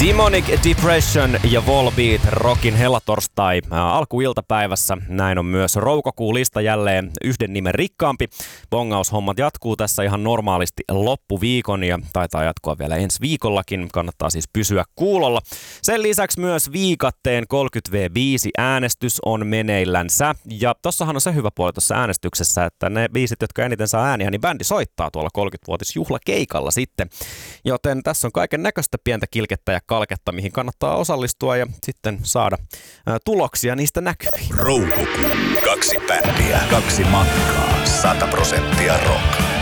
Demonic Depression ja Volbeat Rockin hellatorstai alkuiltapäivässä. Näin on myös Roukokuun lista jälleen yhden nimen rikkaampi. Bongaushommat jatkuu tässä ihan normaalisti loppuviikon ja taitaa jatkua vielä ensi viikollakin. Kannattaa siis pysyä kuulolla. Sen lisäksi myös Viikatteen 30V5 äänestys on meneillänsä. Ja tossahan on se hyvä puoli tuossa äänestyksessä, että ne biisit, jotka eniten saa ääniä, niin bändi soittaa tuolla 30-vuotisjuhlakeikalla sitten. Joten tässä on kaiken näköistä pientä kilkettä ja kalketta, mihin kannattaa osallistua ja sitten saada tuloksia niistä näkyviin. Roukokuu. 2 bändiä, 2 matkaa, 100% rock.